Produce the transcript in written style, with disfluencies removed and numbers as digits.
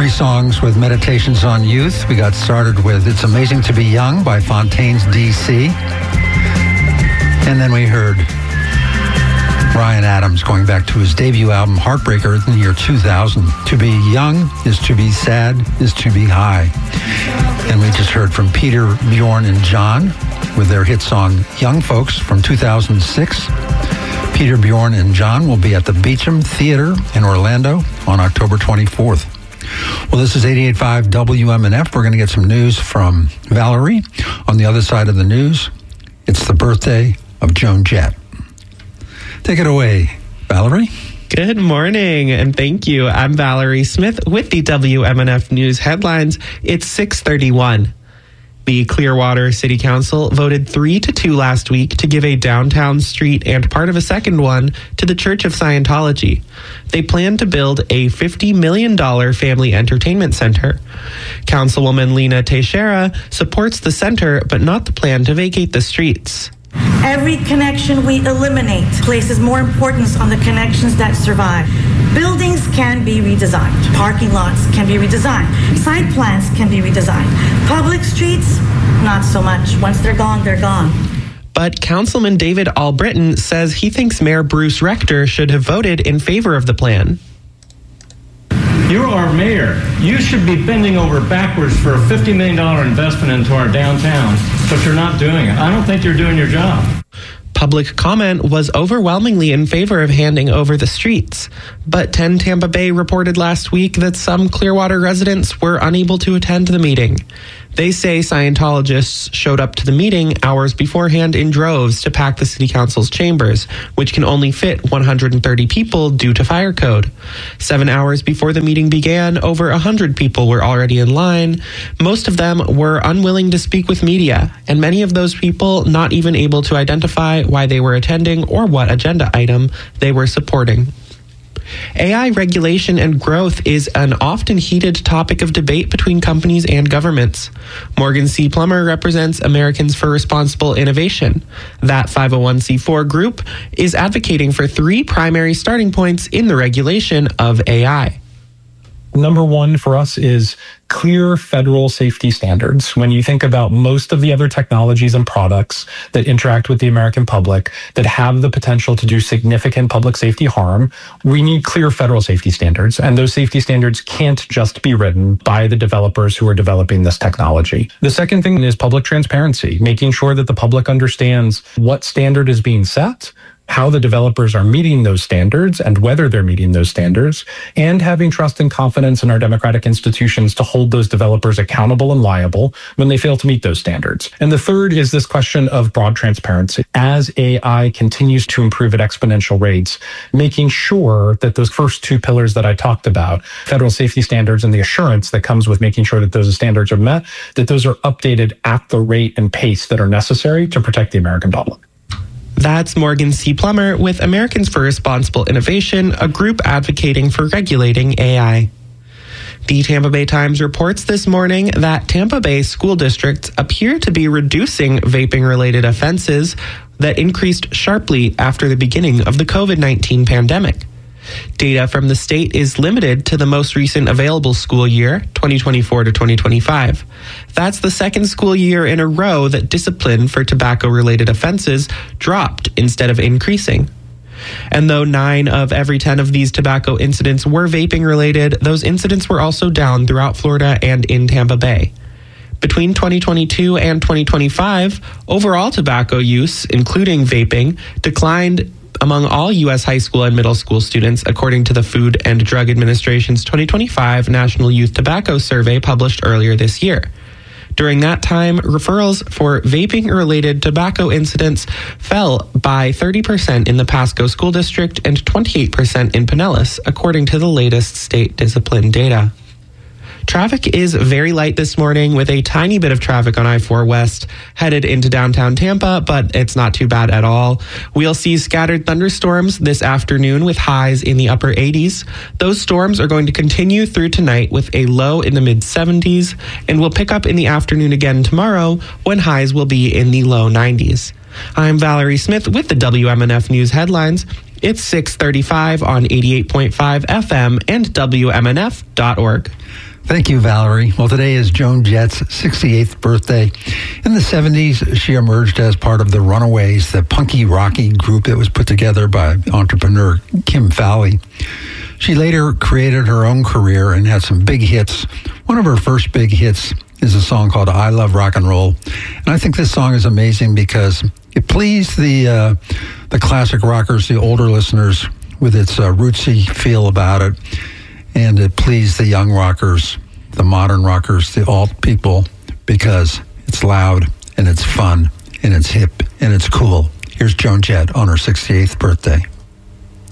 3 songs with meditations on youth. We got started with It's Amazing to Be Young by Fontaines DC. And then we heard Bryan Adams going back to his debut album, Heartbreaker, in the year 2000. To be young is to be sad, is to be high. And we just heard from Peter, Bjorn, and John with their hit song, Young Folks, from 2006. Peter, Bjorn, and John will be at the Beecham Theater in Orlando on October 24th. Well, this is 88.5 WMNF. We're going to get some news from Valerie. On the other side of the news, it's the birthday of Joan Jett. Take it away, Valerie. Good morning, and thank you. I'm Valerie Smith with the WMNF News headlines. It's 6:31. The Clearwater City Council voted 3-2 last week to give a downtown street and part of a second one to the Church of Scientology. They plan to build a $50 million family entertainment center. Councilwoman Lena Teixeira supports the center, but not the plan to vacate the streets. Every connection we eliminate places more importance on the connections that survive. Buildings can be redesigned. Parking lots can be redesigned. Site plans can be redesigned. Public streets, not so much. Once they're gone, they're gone. But Councilman David Albritton says he thinks Mayor Bruce Rector should have voted in favor of the plan. You're our mayor. You should be bending over backwards for a $50 million investment into our downtown, but you're not doing it. I don't think you're doing your job. Public comment was overwhelmingly in favor of handing over the streets. But 10 Tampa Bay reported last week that some Clearwater residents were unable to attend the meeting. They say Scientologists showed up to the meeting hours beforehand in droves to pack the city council's chambers, which can only fit 130 people due to fire code. 7 hours before the meeting began, over 100 people were already in line. Most of them were unwilling to speak with media, and many of those people not even able to identify why they were attending or what agenda item they were supporting. AI regulation and growth is an often heated topic of debate between companies and governments. Morgan C. Plummer represents Americans for Responsible Innovation. That 501c4 group is advocating for 3 primary starting points in the regulation of AI. Number one for us is clear federal safety standards. When you think about most of the other technologies and products that interact with the American public that have the potential to do significant public safety harm, we need clear federal safety standards. And those safety standards can't just be written by the developers who are developing this technology. The second thing is public transparency, making sure that the public understands what standard is being set, how the developers are meeting those standards and whether they're meeting those standards, and having trust and confidence in our democratic institutions to hold those developers accountable and liable when they fail to meet those standards. And the third is this question of broad transparency. As AI continues to improve at exponential rates, making sure that those first 2 pillars that I talked about, federal safety standards and the assurance that comes with making sure that those standards are met, that those are updated at the rate and pace that are necessary to protect the American public. That's Morgan C. Plummer with Americans for Responsible Innovation, a group advocating for regulating AI. The Tampa Bay Times reports this morning that Tampa Bay school districts appear to be reducing vaping-related offenses that increased sharply after the beginning of the COVID-19 pandemic. Data from the state is limited to the most recent available school year, 2024 to 2025. That's the second school year in a row that discipline for tobacco-related offenses dropped instead of increasing. And though 9 of every 10 of these tobacco incidents were vaping-related, those incidents were also down throughout Florida and in Tampa Bay. Between 2022 and 2025, overall tobacco use, including vaping, declined among all U.S. high school and middle school students, according to the Food and Drug Administration's 2025 National Youth Tobacco Survey published earlier this year. During that time, referrals for vaping-related tobacco incidents fell by 30% in the Pasco School District and 28% in Pinellas, according to the latest state discipline data. Traffic is very light this morning with a tiny bit of traffic on I-4 West headed into downtown Tampa, but it's not too bad at all. We'll see scattered thunderstorms this afternoon with highs in the upper 80s. Those storms are going to continue through tonight with a low in the mid-70s and will pick up in the afternoon again tomorrow when highs will be in the low 90s. I'm Valerie Smith with the WMNF News headlines. It's 6:35 on 88.5 FM and WMNF.org. Thank you, Valerie. Well, today is Joan Jett's 68th birthday. In the 70s, she emerged as part of the Runaways, the punky, rocky group that was put together by entrepreneur Kim Fowley. She later created her own career and had some big hits. One of her first big hits is a song called I Love Rock and Roll. And I think this song is amazing because it pleased the classic rockers, the older listeners, with its rootsy feel about it. And it pleased the young rockers, the modern rockers, the alt people, because it's loud and it's fun and it's hip and it's cool. Here's Joan Jett on her 68th birthday.